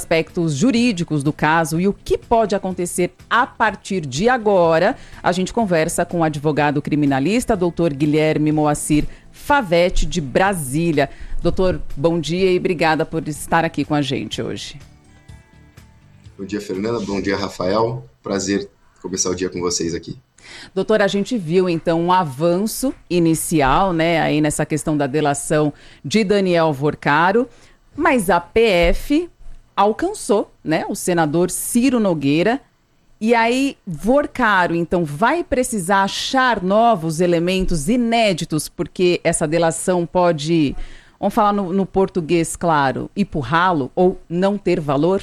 aspectos jurídicos do caso e o que pode acontecer a partir de agora, a gente conversa com o advogado criminalista, doutor Guilherme Moacir Favetti, de Brasília. Doutor, bom dia e obrigada por estar aqui com a gente hoje. Bom dia, Fernanda. Bom dia, Rafael. Prazer começar o dia com vocês aqui. Doutor, a gente viu então um avanço inicial, né, aí nessa questão da delação de Daniel Vorcaro, mas a PF alcançou, né, o senador Ciro Nogueira, e aí Vorcaro então vai precisar achar novos elementos inéditos, porque essa delação pode, vamos falar no português claro, ir pro ralo ou não ter valor?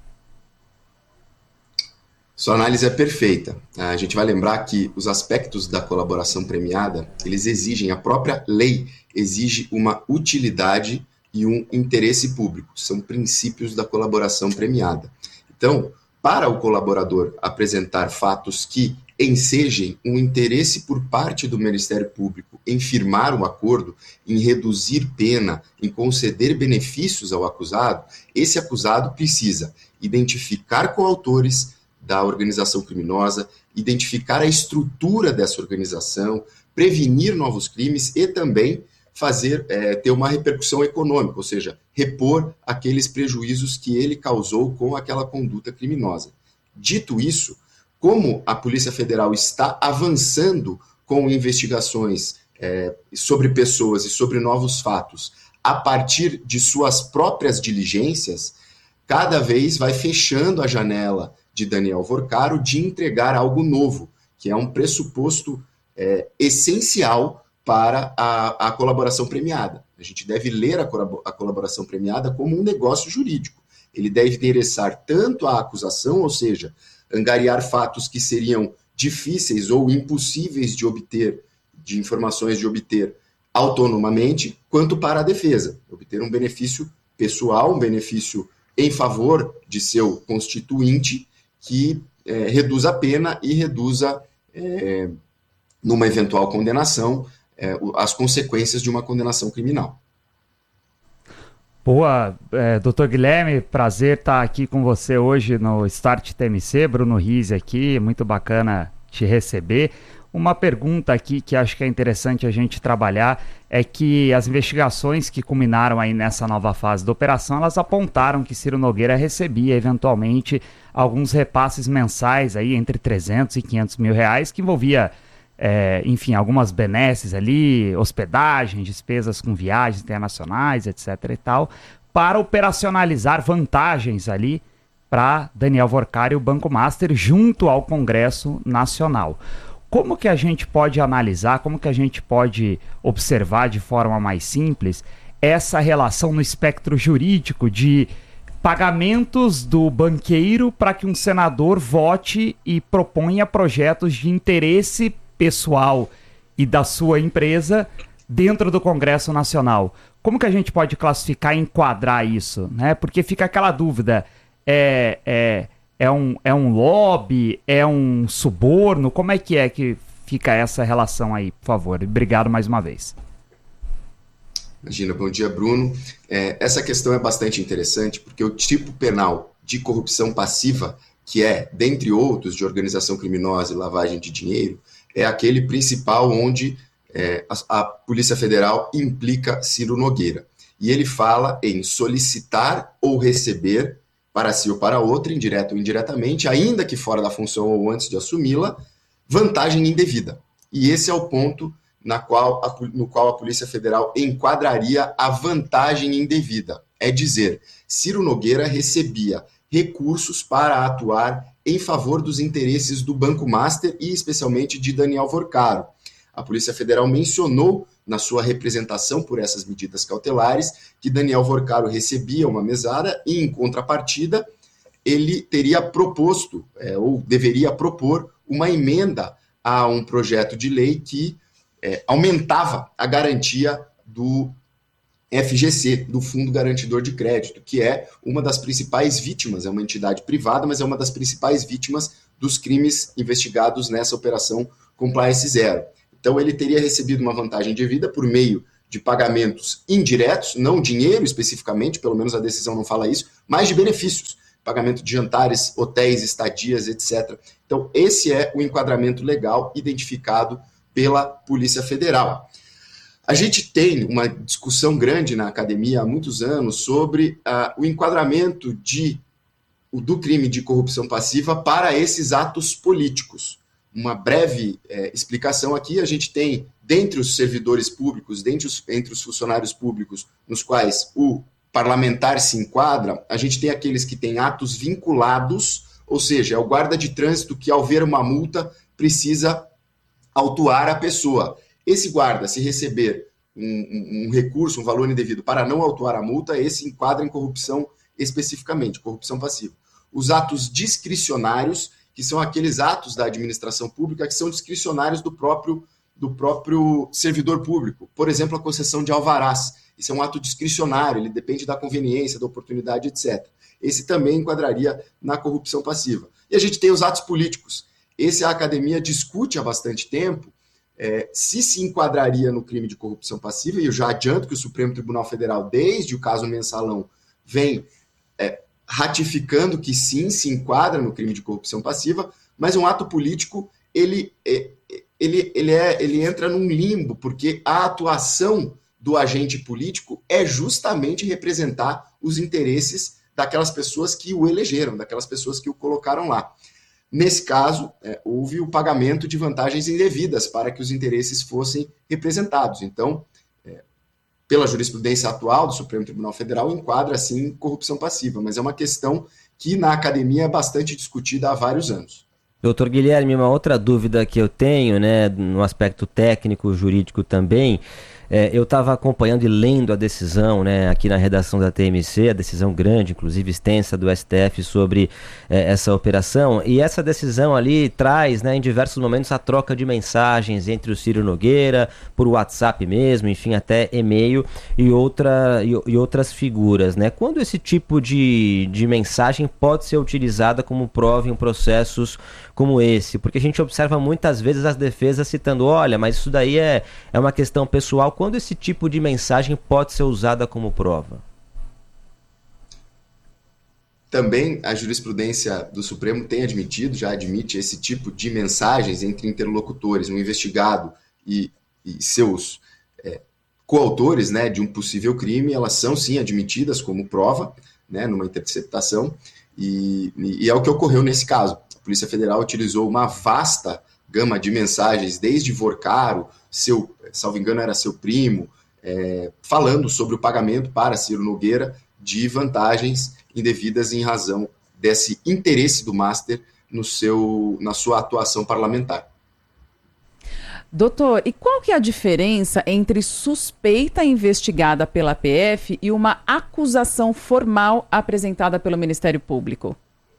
Sua análise é perfeita. A gente vai lembrar que os aspectos da colaboração premiada, eles exigem, a própria lei exige uma utilidade e um interesse público. São princípios da colaboração premiada. Então, para o colaborador apresentar fatos que ensejem um interesse por parte do Ministério Público em firmar um acordo, em reduzir pena, em conceder benefícios ao acusado, esse acusado precisa identificar coautores da organização criminosa, identificar a estrutura dessa organização, prevenir novos crimes e também ter uma repercussão econômica, ou seja, repor aqueles prejuízos que ele causou com aquela conduta criminosa. Dito isso, como a Polícia Federal está avançando com investigações sobre pessoas e sobre novos fatos a partir de suas próprias diligências, cada vez vai fechando a janela de Daniel Vorcaro de entregar algo novo, que é um pressuposto essencial para a colaboração premiada. A gente deve ler a colaboração premiada como um negócio jurídico. Ele deve endereçar tanto a acusação, ou seja, angariar fatos que seriam difíceis ou impossíveis de obter, de informações de obter autonomamente, quanto para a defesa, obter um benefício pessoal, um benefício em favor de seu constituinte, que reduza a pena e reduza, numa eventual condenação, as consequências de uma condenação criminal. Boa, doutor Guilherme, prazer estar aqui com você hoje no Start TMC, Bruno Rizzi aqui, muito bacana te receber. Uma pergunta aqui que acho que é interessante a gente trabalhar é que as investigações que culminaram aí nessa nova fase da operação, elas apontaram que Ciro Nogueira recebia eventualmente alguns repasses mensais aí entre 300 e 500 mil reais, que envolvia, enfim, algumas benesses ali, hospedagem, despesas com viagens internacionais, etc. e tal, para operacionalizar vantagens ali para Daniel Vorcaro e o Banco Master junto ao Congresso Nacional. Como que a gente pode analisar, como que a gente pode observar de forma mais simples essa relação no espectro jurídico de pagamentos do banqueiro para que um senador vote e proponha projetos de interesse pessoal e da sua empresa dentro do Congresso Nacional? Como que a gente pode classificar e enquadrar isso, né? Porque fica aquela dúvida, é um lobby? É um suborno? Como é que fica essa relação aí, por favor? Obrigado mais uma vez. Imagina, bom dia, Bruno. Essa questão é bastante interessante porque o tipo penal de corrupção passiva, que é, dentre outros, de organização criminosa e lavagem de dinheiro, é aquele principal onde a Polícia Federal implica Ciro Nogueira. E ele fala em solicitar ou receber para si ou para outra, indireto ou indiretamente, ainda que fora da função ou antes de assumi-la, vantagem indevida. E esse é o ponto no qual a Polícia Federal enquadraria a vantagem indevida. É dizer, Ciro Nogueira recebia recursos para atuar em favor dos interesses do Banco Master e especialmente de Daniel Vorcaro. A Polícia Federal mencionou na sua representação por essas medidas cautelares que Daniel Vorcaro recebia uma mesada e, em contrapartida, ele teria proposto, ou deveria propor, uma emenda a um projeto de lei que aumentava a garantia do FGC, do Fundo Garantidor de Crédito, que é uma das principais vítimas, é uma entidade privada, mas é uma das principais vítimas dos crimes investigados nessa operação Compliance Zero. Então ele teria recebido uma vantagem devida por meio de pagamentos indiretos, não dinheiro especificamente, pelo menos a decisão não fala isso, mas de benefícios, pagamento de jantares, hotéis, estadias, etc. Então, esse é o enquadramento legal identificado pela Polícia Federal. A gente tem uma discussão grande na academia há muitos anos sobre o enquadramento do crime de corrupção passiva para esses atos políticos. Uma breve explicação aqui: a gente tem, dentre os servidores públicos, entre os funcionários públicos, nos quais o parlamentar se enquadra, a gente tem aqueles que têm atos vinculados, ou seja, é o guarda de trânsito que, ao ver uma multa, precisa autuar a pessoa. Esse guarda, se receber um recurso, um valor indevido para não autuar a multa, esse enquadra em corrupção especificamente, corrupção passiva. Os atos discricionários, que são aqueles atos da administração pública que são discricionários do próprio servidor público. Por exemplo, a concessão de alvarás. Isso é um ato discricionário, ele depende da conveniência, da oportunidade, etc. Esse também enquadraria na corrupção passiva. E a gente tem os atos políticos. Esse a academia discute há bastante tempo se enquadraria no crime de corrupção passiva, e eu já adianto que o Supremo Tribunal Federal, desde o caso Mensalão, vem ratificando que sim, se enquadra no crime de corrupção passiva, mas um ato político, ele entra num limbo, porque a atuação do agente político é justamente representar os interesses daquelas pessoas que o elegeram, daquelas pessoas que o colocaram lá. Nesse caso, houve o pagamento de vantagens indevidas para que os interesses fossem representados. Então, pela jurisprudência atual do Supremo Tribunal Federal, enquadra, sim, corrupção passiva, mas é uma questão que na academia é bastante discutida há vários anos. Doutor Guilherme, uma outra dúvida que eu tenho, no aspecto técnico, jurídico também, eu estava acompanhando e lendo a decisão, aqui na redação da TMC, a decisão grande, inclusive extensa do STF sobre essa operação, e essa decisão ali traz, em diversos momentos, a troca de mensagens entre o Ciro Nogueira, por WhatsApp mesmo, enfim, até e-mail e outras figuras, Quando esse tipo de mensagem pode ser utilizada como prova em processos como esse? Porque a gente observa muitas vezes as defesas citando, olha, mas isso daí é uma questão pessoal. Quando esse tipo de mensagem pode ser usada como prova? Também a jurisprudência do Supremo já admite esse tipo de mensagens entre interlocutores, um investigado e seus coautores, de um possível crime. Elas são sim admitidas como prova, numa interceptação, e é o que ocorreu nesse caso. A Polícia Federal utilizou uma vasta gama de mensagens, desde Vorcaro, salvo engano era seu primo, falando sobre o pagamento para Ciro Nogueira de vantagens indevidas em razão desse interesse do Master na sua atuação parlamentar. Doutor, e qual que é a diferença entre suspeita investigada pela PF e uma acusação formal apresentada pelo Ministério Público?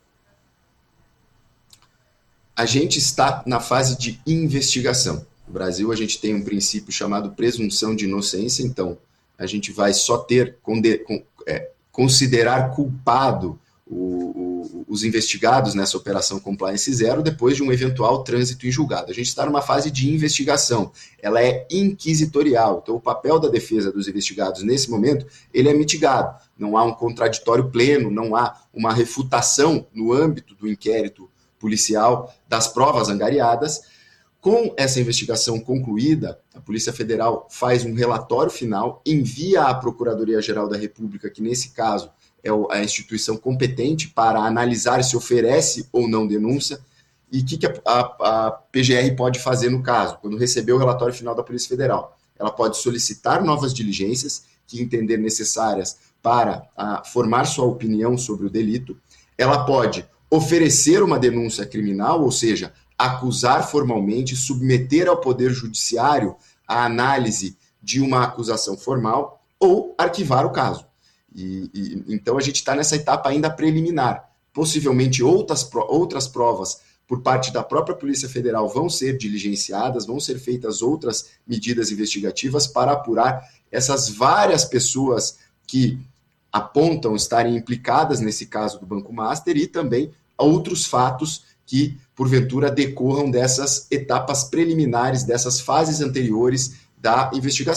A gente está na fase de investigação. No Brasil, a gente tem um princípio chamado presunção de inocência, então a gente vai só considerar culpado os investigados nessa operação Compliance Zero depois de um eventual trânsito em julgado. A gente está numa fase de investigação, ela é inquisitorial, então o papel da defesa dos investigados nesse momento, ele é mitigado. Não há um contraditório pleno, não há uma refutação no âmbito do inquérito policial das provas angariadas. Com essa investigação concluída, a Polícia Federal faz um relatório final, envia à Procuradoria-Geral da República, que nesse caso é a instituição competente para analisar se oferece ou não denúncia, e o que a PGR pode fazer no caso, quando receber o relatório final da Polícia Federal. Ela pode solicitar novas diligências que entender necessárias para formar sua opinião sobre o delito, ela pode oferecer uma denúncia criminal, ou seja, acusar formalmente, submeter ao Poder Judiciário a análise de uma acusação formal, ou arquivar o caso. Então a gente está nessa etapa ainda preliminar. Possivelmente outras provas por parte da própria Polícia Federal vão ser diligenciadas, vão ser feitas outras medidas investigativas para apurar essas várias pessoas que apontam estarem implicadas nesse caso do Banco Master e também outros fatos que, porventura, decorram dessas etapas preliminares, dessas fases anteriores da investigação.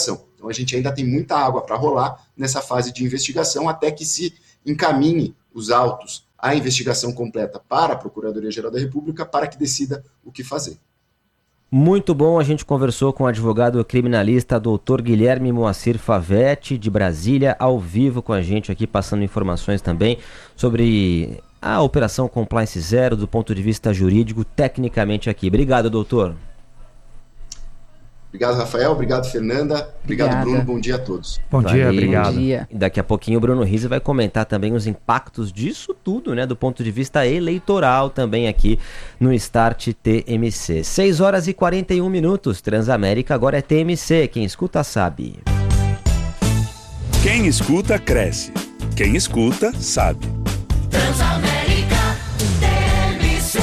Então a gente ainda tem muita água para rolar nessa fase de investigação até que se encaminhe os autos, a investigação completa para a Procuradoria-Geral da República para que decida o que fazer. Muito bom, a gente conversou com o advogado criminalista Dr. Guilherme Moacir Favetti, de Brasília, ao vivo com a gente aqui, passando informações também sobre a Operação Compliance Zero do ponto de vista jurídico, tecnicamente aqui. Obrigado, doutor. Obrigado, Rafael. Obrigado, Fernanda. Obrigado, Bruno. Bom dia a todos. Bom dia, obrigado. Bom dia. E daqui a pouquinho o Bruno Rizzi vai comentar também os impactos disso tudo, né? Do ponto de vista eleitoral também aqui no Start TMC. 6h41, Transamérica agora é TMC. Quem escuta sabe. Quem escuta cresce. Quem escuta sabe. Transamérica TMC.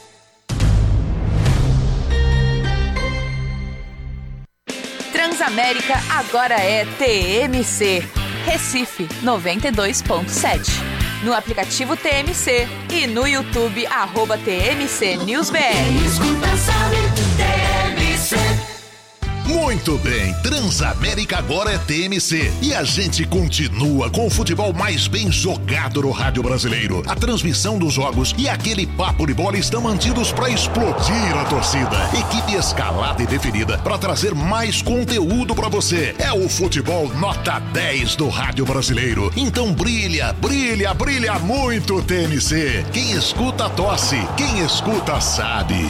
Transamérica agora é TMC. Recife 92.7. No aplicativo TMC e no YouTube @TMC NewsBR. Quem escuta sabe, TMC. Muito bem, Transamérica agora é TMC e a gente continua com o futebol mais bem jogado no rádio brasileiro. A transmissão dos jogos e aquele papo de bola estão mantidos para explodir a torcida. Equipe escalada e definida para trazer mais conteúdo para você. É o futebol nota 10 do rádio brasileiro. Então brilha, brilha, brilha muito TMC. Quem escuta tosse, quem escuta sabe.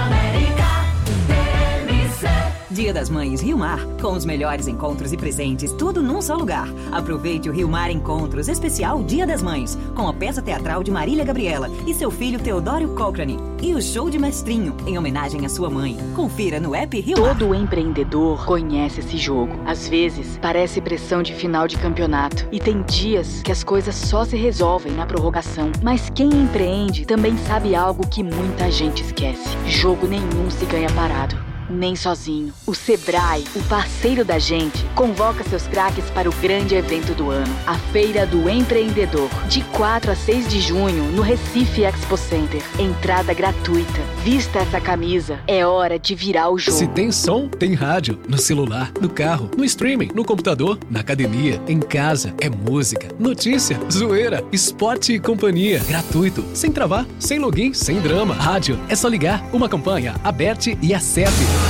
Dia das Mães Rio Mar, com os melhores encontros e presentes, tudo num só lugar. Aproveite o Rio Mar Encontros, especial Dia das Mães, com a peça teatral de Marília Gabriela e seu filho Teodório Cochrane. E o show de Mestrinho, em homenagem à sua mãe. Confira no app Rio Mar. Todo empreendedor conhece esse jogo. Às vezes, parece pressão de final de campeonato. E tem dias que as coisas só se resolvem na prorrogação. Mas quem empreende também sabe algo que muita gente esquece. Jogo nenhum se ganha parado. Nem sozinho. O Sebrae, o parceiro da gente, convoca seus craques para o grande evento do ano, a Feira do Empreendedor, de 4 a 6 de junho, no Recife Expo Center. Entrada gratuita. Vista essa camisa, é hora de virar o jogo. Se tem som, tem rádio. No celular, no carro, no streaming, no computador, na academia, em casa. É música, notícia, zoeira, esporte e companhia. Gratuito, sem travar, sem login, sem drama. Rádio, é só ligar. Uma campanha, aberte e acerte.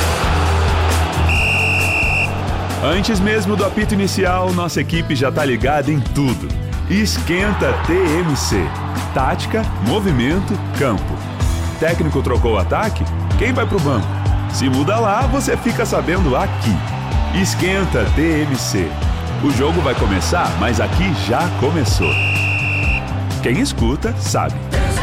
Antes mesmo do apito inicial, nossa equipe já tá ligada em tudo. Esquenta TMC. Tática, movimento, campo. Técnico trocou o ataque? Quem vai pro banco? Se muda lá, você fica sabendo aqui. Esquenta TMC. O jogo vai começar, mas aqui já começou. Quem escuta, sabe.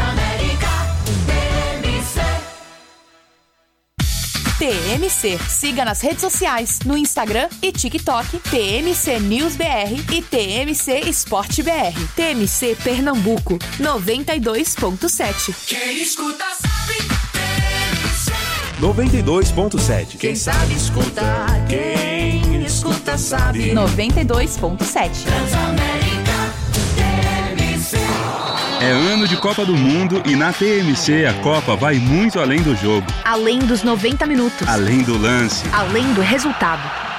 TMC. Siga nas redes sociais, no Instagram e TikTok, TMC News BR e TMC Esporte BR. TMC Pernambuco, 92.7. Quem escuta sabe, TMC. 92.7. Quem sabe escuta, quem escuta sabe. 92.7. Transamérica, TMC. É ano de Copa do Mundo e na TMC a Copa vai muito além do jogo. Além dos 90 minutos. Além do lance. Além do resultado.